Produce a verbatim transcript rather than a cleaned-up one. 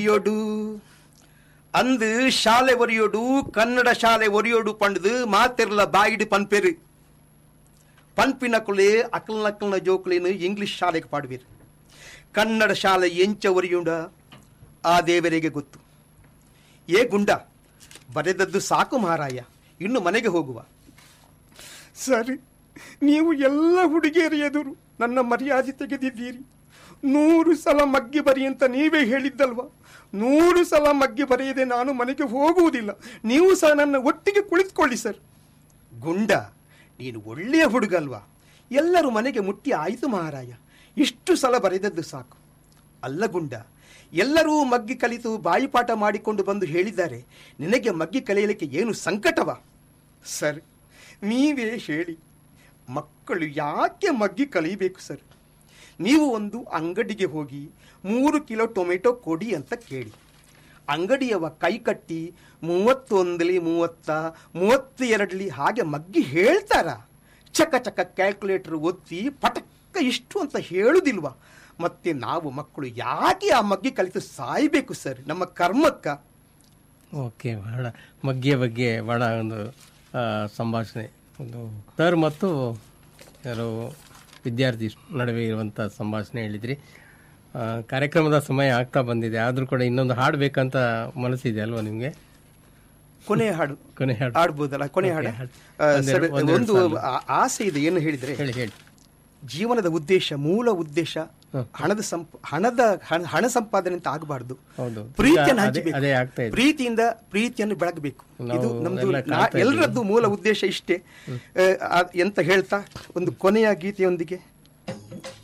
ಒರಿಯೋಡು ಅಂದು ಶಾಲೆ ಒರಿಯೋಡು ಕನ್ನಡ ಶಾಲೆ ಒರಿಯೋಡು ಪಂಡದು ಮಾತೆರ್ಲ ಬಾಯಿಡು ಪನ್ಪೇರು ಪನ್ಪಿನಕುಲೆ ಅಕಲ್ ನಕಲ್ನ ಜೋಕುಲೇನು ಇಂಗ್ಲಿಷ್ ಶಾಲೆಗೆ ಪಾಡುವೇರು. ಕನ್ನಡ ಶಾಲೆ ಎಂಚ ಒರಿಯುಂಡ ಆ ದೇವರಿಗೆ ಗೊತ್ತು. ಏ ಗುಂಡ, ಬರೆದದ್ದು ಸಾಕು ಮಹಾರಾಯ, ಇನ್ನು ಮನೆಗೆ ಹೋಗುವ. ಸರಿ, ನೀವು ಎಲ್ಲ ಹುಡುಗಿಯರ ಎದುರು ನನ್ನ ಮರ್ಯಾದೆ ತೆಗೆದಿದ್ದೀರಿ. ನೂರು ಸಲ ಮಗ್ಗಿ ಬರಿ ಅಂತ ನೀವೇ ಹೇಳಿದ್ದಲ್ವ. ನೂರು ಸಲ ಮಗ್ಗಿ ಬರೆಯದೆ ನಾನು ಮನೆಗೆ ಹೋಗುವುದಿಲ್ಲ. ನೀವು ಸಹ ನನ್ನ ಒಟ್ಟಿಗೆ ಕುಳಿತುಕೊಳ್ಳಿ ಸರ್. ಗುಂಡ, ನೀನು ಒಳ್ಳೆಯ ಹುಡುಗ ಅಲ್ವಾ? ಎಲ್ಲರೂ ಮನೆಗೆ ಮುಟ್ಟಿ ಆಯಿತು ಮಹಾರಾಯ, ಇಷ್ಟು ಸಲ ಬರೆದದ್ದು ಸಾಕು. ಅಲ್ಲ ಗುಂಡ, ಎಲ್ಲರೂ ಮಗ್ಗಿ ಕಲಿತು ಬಾಯಿಪಾಠ ಮಾಡಿಕೊಂಡು ಬಂದು ಹೇಳಿದ್ದಾರೆ, ನಿನಗೆ ಮಗ್ಗಿ ಕಲಿಯಲಿಕ್ಕೆ ಏನು ಸಂಕಟವ? ಸರ್, ನೀವೇ ಹೇಳಿ, ಮಕ್ಕಳು ಯಾಕೆ ಮಗ್ಗಿ ಕಲಿಯಬೇಕು ಸರ್? ನೀವು ಒಂದು ಅಂಗಡಿಗೆ ಹೋಗಿ ಮೂರು ಕಿಲೋ ಟೊಮೆಟೊ ಕೊಡಿ ಅಂತ ಕೇಳಿ. ಅಂಗಡಿಯವ ಕೈ ಕಟ್ಟಿ ಮೂವತ್ತೊಂದಲಿ ಮೂವತ್ತ ಮೂವತ್ತ ಎರಡಲಿ ಹಾಗೆ ಮಗ್ಗಿ ಹೇಳ್ತಾರ? ಚಕ ಚಕ ಕ್ಯಾಲ್ಕುಲೇಟರ್ ಒತ್ತಿ ಪಟಕ್ಕ ಇಷ್ಟು ಅಂತ ಹೇಳುದಿಲ್ವಾ? ಮತ್ತೆ ನಾವು ಮಕ್ಕಳು ಯಾಕೆ ಆ ಮಗ್ಗಿ ಕಲಿತು ಸಾಯ್ಬೇಕು ಸರ್, ನಮ್ಮ ಕರ್ಮಕ್ಕ? ಓಕೆ, ಬಹಳ ಮಗ್ಗಿಯ ಬಗ್ಗೆ ಬಹಳ ಒಂದು ಸಂಭಾಷಣೆ, ಒಂದು ಸರ್ ಮತ್ತು ಯಾರೋ ವಿದ್ಯಾರ್ಥಿ ನಡುವೆ ಇರುವಂಥ ಸಂಭಾಷಣೆ ಹೇಳಿದ್ರಿ. ಕಾರ್ಯಕ್ರಮದ ಸಮಯ ಆಗ್ತಾ ಬಂದಿದೆ, ಆದರೂ ಕೂಡ ಇನ್ನೊಂದು ಹಾಡು ಬೇಕಂತ ಮನಸ್ಸಿದೆ ಅಲ್ವಾ ನಿಮಗೆ? ಕೊನೆ ಹಾಡು ಕೊನೆ ಹಾಡು ಆಡ್ಬೋದಲ್ಲ? ಕೊನೆ ಹಾಡು ಒಂದು ಆಸೆ ಇದೆ. ಏನು ಹೇಳಿದ್ರೆ, ಹೇಳಿ ಹೇಳಿ. ಜೀವನದ ಉದ್ದೇಶ, ಮೂಲ ಉದ್ದೇಶ ಹಣದ ಸಂಪ ಹಣದ ಹಣ ಸಂಪಾದನೆ ಅಂತ ಆಗಬಾರ್ದು. ಪ್ರೀತಿಯನ್ನು ಹಂಚಬೇಕು, ಪ್ರೀತಿಯಿಂದ ಪ್ರೀತಿಯನ್ನು ಬೆಳಗಬೇಕು. ಇದು ನಮ್ದು ಎಲ್ಲರದ್ದು ಮೂಲ ಉದ್ದೇಶ ಇಷ್ಟೇ ಅಂತ ಹೇಳ್ತಾ ಒಂದು ಕೊನೆಯ ಗೀತೆಯೊಂದಿಗೆ